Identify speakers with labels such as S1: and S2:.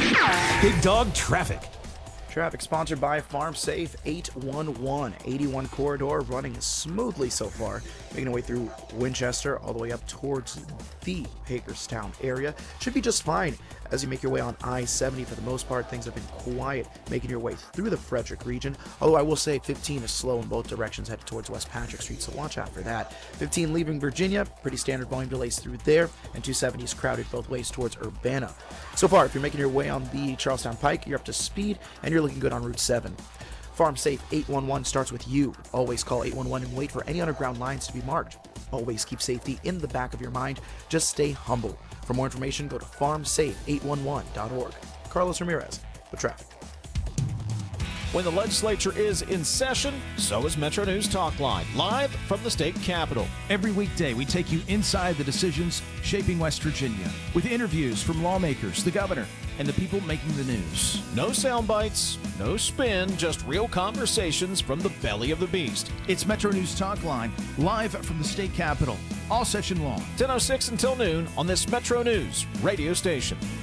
S1: Big Dog Traffic.
S2: Traffic sponsored by Farm Safe 811. 81 corridor running smoothly so far, making our way through Winchester all the way up towards the Hagerstown area. Should be just fine as you make your way on I-70. For the most part, things have been quiet making your way through the Frederick region, although I will say 15 is slow in both directions headed towards West Patrick Street, so watch out for that. 15 leaving Virginia, pretty standard volume delays through there, and 270 is crowded both ways towards Urbana. So far, if you're making your way on the Charlestown Pike, you're up to speed, and you're looking good on Route 7. Farm Safe 811 starts with you. Always call 811 and wait for any underground lines to be marked. Always keep safety in the back of your mind. Just stay humble. For more information, go to farmsafe811.org. Carlos Ramirez with traffic.
S3: When the legislature is in session, so is Metro News Talk Line, live from the state capitol.
S1: Every weekday, we take you inside the decisions shaping West Virginia with interviews from lawmakers, the governor, and the people making the news.
S3: No sound bites, no spin, just real conversations from the belly of the beast.
S1: It's Metro News Talk Line, live from the state capitol, all session long.
S3: 10:06 until noon on this Metro News radio station.